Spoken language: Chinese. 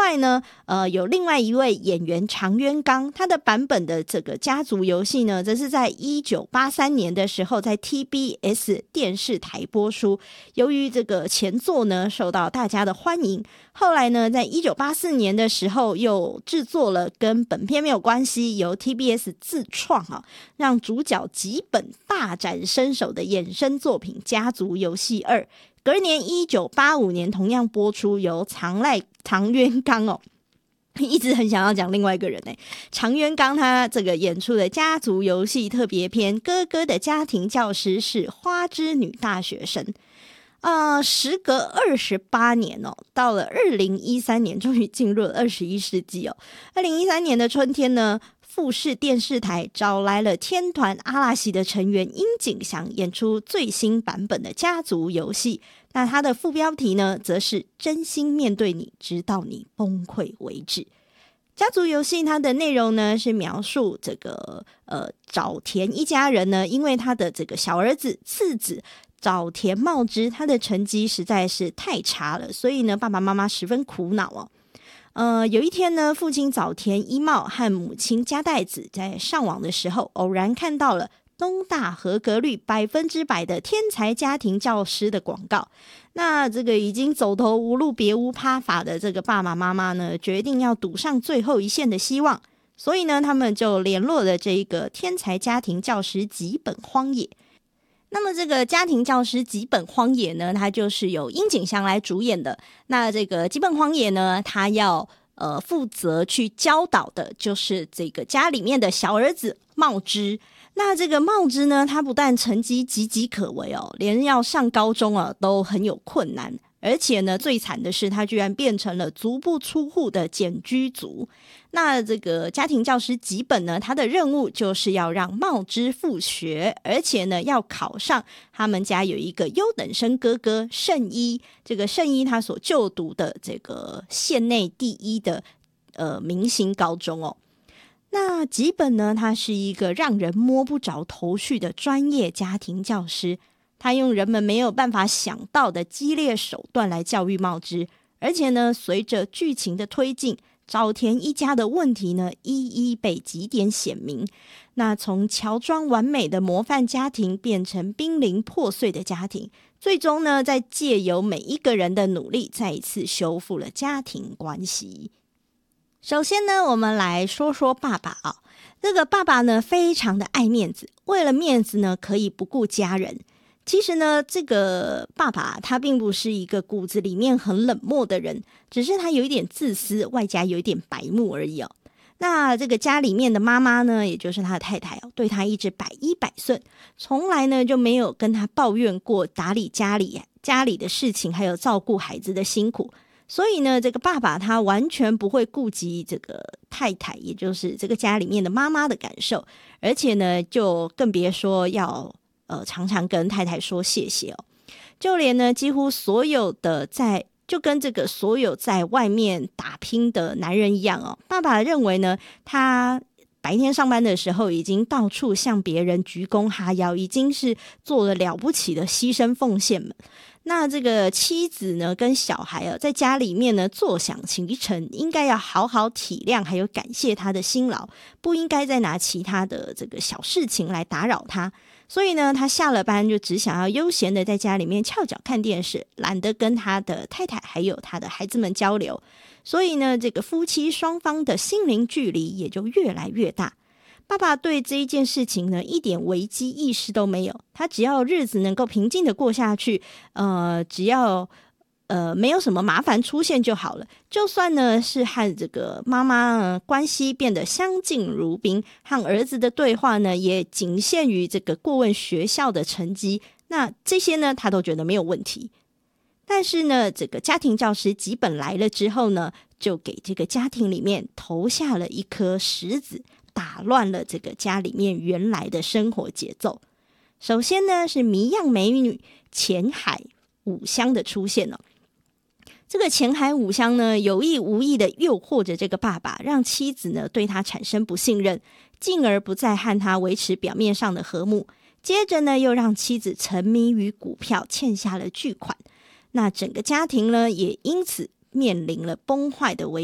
外呢，有另外一位演员常渊刚，他的版本的这个家族游戏呢，则是在1983年的时候在 TBS 电视台播出。由于这个前作呢受到大家的欢迎，后来呢在1984年的时候又制作了跟本片没有关系，由 TBS 自创让主角吉本大展身手的衍生作品《家族游戏2》。隔年1985年同样播出，由常渊刚一直很想要讲另外一个人常渊刚他这个演出的家族游戏特别篇《哥哥的家庭教师是花之女大学生》。时隔28年到了2013年，终于进入了21世纪2013年的春天呢，富士电视台找来了天团阿拉西的成员樱井翔演出最新版本的家族游戏。那它的副标题呢，则是真心面对你，直到你崩溃为止。家族游戏它的内容呢，是描述这个沼田一家人呢，因为他的这个小儿子次子沼田茂之，他的成绩实在是太差了，所以呢，爸爸妈妈十分苦恼有一天呢，父亲沼田一茂和母亲加代子在上网的时候，偶然看到了东大合格率100%的天才家庭教师的广告。那这个已经走投无路别无他法的这个爸爸妈妈呢，决定要赌上最后一线的希望，所以呢，他们就联络了这个天才家庭教师吉本荒野。那么这个家庭教师吉本荒野呢，他就是由樱井翔来主演的。那这个吉本荒野呢，他要负责去教导的就是这个家里面的小儿子茂之。那这个茂之呢，他不但成绩岌岌可危连要上高中都很有困难，而且呢，最惨的是他居然变成了足不出户的简居族。那这个家庭教师吉本呢，他的任务就是要让茂之复学，而且呢，要考上他们家有一个优等生哥哥圣一。这个圣一他所就读的这个县内第一的明星高中那吉本呢，他是一个让人摸不着头绪的专业家庭教师，他用人们没有办法想到的激烈手段来教育茂之，而且呢，随着剧情的推进，沼田一家的问题呢，一一被几点显明。那从乔装完美的模范家庭变成濒临破碎的家庭，最终呢，在借由每一个人的努力，再一次修复了家庭关系。首先呢，我们来说说爸爸这个爸爸呢，非常的爱面子，为了面子呢，可以不顾家人。其实呢，这个爸爸他并不是一个骨子里面很冷漠的人，只是他有一点自私，外加有一点白目而已那这个家里面的妈妈呢，也就是他的太太对他一直百依百顺，从来呢就没有跟他抱怨过打理家里的事情，还有照顾孩子的辛苦。所以呢，这个爸爸他完全不会顾及这个太太，也就是这个家里面的妈妈的感受，而且呢，就更别说要常常跟太太说谢谢就连呢，几乎所有的就跟这个所有在外面打拼的男人一样爸爸认为呢，他白天上班的时候已经到处向别人鞠躬哈腰，已经是做了了不起的牺牲奉献了。那这个妻子呢跟小孩在家里面呢坐享其成，应该要好好体谅还有感谢他的辛劳，不应该再拿其他的这个小事情来打扰他。所以呢，他下了班就只想要悠闲的在家里面翘脚看电视，懒得跟他的太太还有他的孩子们交流。所以呢，这个夫妻双方的心灵距离也就越来越大。爸爸对这一件事情呢，一点危机意识都没有，他只要日子能够平静的过下去，只要没有什么麻烦出现就好了。就算呢是和这个妈妈关系变得相敬如宾，和儿子的对话呢也仅限于这个过问学校的成绩，那这些呢他都觉得没有问题。但是呢，这个家庭教师吉本来了之后呢，就给这个家庭里面投下了一颗石子，打乱了这个家里面原来的生活节奏。首先呢，是谜样美女浅海五香的出现这个浅海五香呢，有意无意的诱惑着这个爸爸，让妻子呢对他产生不信任，进而不再和他维持表面上的和睦。接着呢，又让妻子沉迷于股票，欠下了巨款。那整个家庭呢，也因此面临了崩坏的危